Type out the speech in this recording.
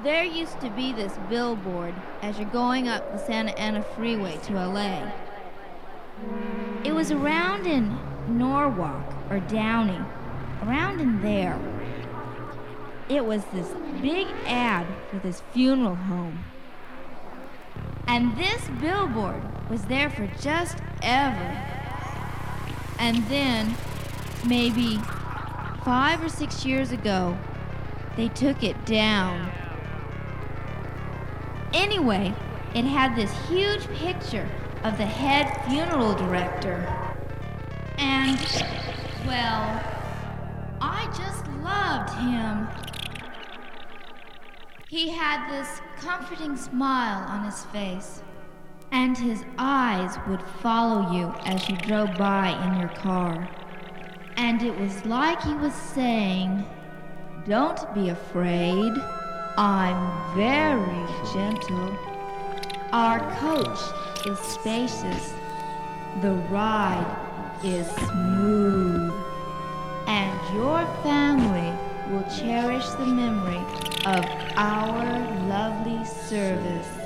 There used to be this billboard as you're going up the Santa Ana freeway to LA. It was around in Norwalk or Downey, around in there. It was this big ad for this funeral home. And this billboard was there for just ever. And then, maybe 5 or 6 years ago, they took it down. Anyway, it had this huge picture of the head funeral director. And, well, I just loved him. He had this comforting smile on his face, and his eyes would follow you as you drove by in your car. And it was like he was saying, "Don't be afraid. I'm very gentle. Our coach is spacious. The ride is smooth. And your family will cherish the memory of our lovely service."